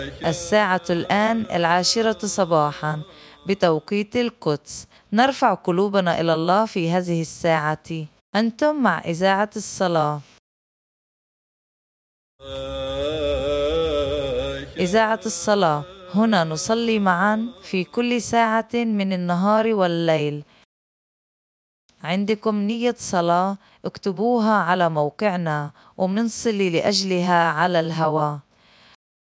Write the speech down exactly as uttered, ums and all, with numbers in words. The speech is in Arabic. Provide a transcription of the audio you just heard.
الساعة الآن العاشرة صباحا بتوقيت القدس. نرفع قلوبنا إلى الله في هذه الساعة. أنتم مع إذاعة الصلاة. إذاعة الصلاة، هنا نصلي معا في كل ساعة من النهار والليل. عندكم نية صلاة اكتبوها على موقعنا ومنصلي لأجلها على الهواء.